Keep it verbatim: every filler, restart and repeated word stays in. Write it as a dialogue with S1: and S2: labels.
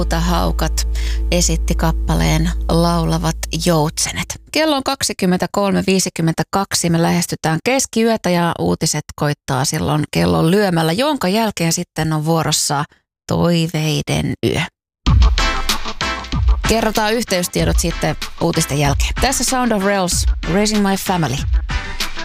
S1: Haukat esitti kappaleen Laulavat joutsenet. Kello on kaksikymmentäkolme viisikymmentäkaksi. Me lähestytään keskiyötä ja uutiset koittaa silloin kellon lyömällä, jonka jälkeen sitten on vuorossa Toiveiden yö. Kerrotaan yhteystiedot sitten uutisten jälkeen. Tässä Sound of Rails, Raising My Family.